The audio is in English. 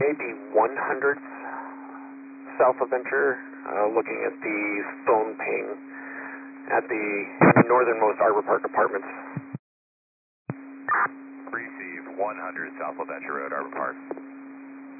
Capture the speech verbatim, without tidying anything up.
maybe one hundred south of Venture, uh, looking at the phone ping at the northernmost Arbor Park Apartments. Receive one hundred south of Venture Road, Arbor Park.